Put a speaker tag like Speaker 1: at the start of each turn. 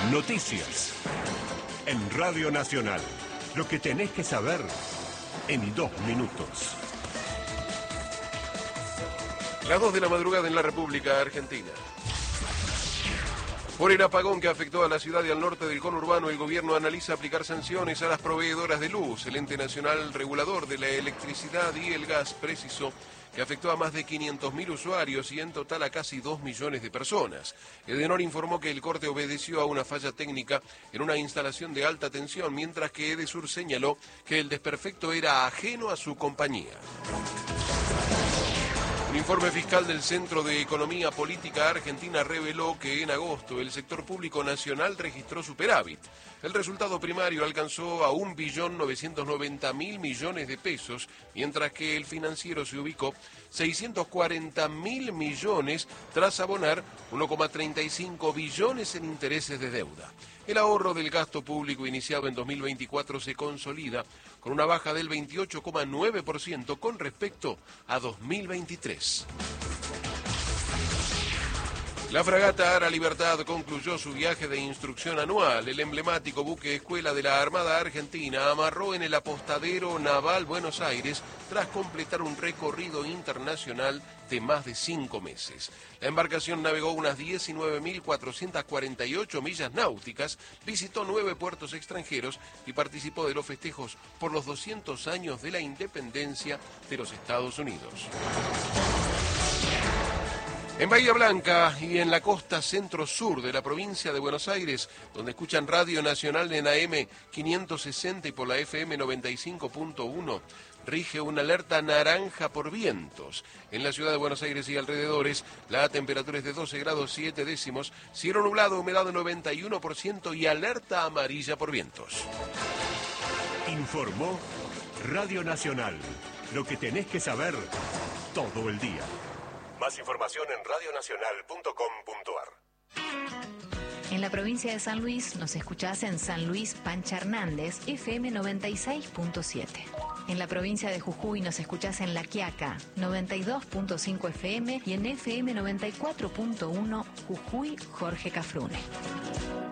Speaker 1: Noticias. En Radio Nacional. Lo que tenés que saber en 2 minutos.
Speaker 2: Las 2 de la madrugada en la República Argentina. Por el apagón que afectó a la ciudad y al norte del conurbano, el gobierno analiza aplicar sanciones a las proveedoras de luz. El ente nacional regulador de la electricidad y el gas precisó que afectó a más de 500.000 usuarios y en total a casi 2 millones de personas. Edenor informó que el corte obedeció a una falla técnica en una instalación de alta tensión, mientras que Edesur señaló que el desperfecto era ajeno a su compañía. Un informe fiscal del Centro de Economía Política Argentina reveló que en agosto el sector público nacional registró superávit. El resultado primario alcanzó a 1.990.000 millones de pesos, mientras que el financiero se ubicó 640.000 millones tras abonar 1,35 billones en intereses de deuda. El ahorro del gasto público iniciado en 2024 se consolida con una baja del 28,9% con respecto a 2023. La fragata Ara Libertad concluyó su viaje de instrucción anual. El emblemático buque escuela de la Armada Argentina amarró en el apostadero naval Buenos Aires tras completar un recorrido internacional de más de 5 meses. La embarcación navegó unas 19.448 millas náuticas, visitó 9 puertos extranjeros y participó de los festejos por los 200 años de la independencia de los Estados Unidos. En Bahía Blanca y en la costa centro-sur de la provincia de Buenos Aires, donde escuchan Radio Nacional en AM 560 y por la FM 95.1, rige una alerta naranja por vientos. En la ciudad de Buenos Aires y alrededores, la temperatura es de 12 grados 7 décimos, cielo nublado, humedad de 91% y alerta amarilla por vientos.
Speaker 1: Informó Radio Nacional. Lo que tenés que saber todo el día. Más información en radionacional.com.ar.
Speaker 3: En la provincia de San Luis nos escuchás en San Luis Pancha Hernández, FM 96.7. En la provincia de Jujuy nos escuchás en La Quiaca, 92.5 FM y en FM 94.1 Jujuy Jorge Cafrune.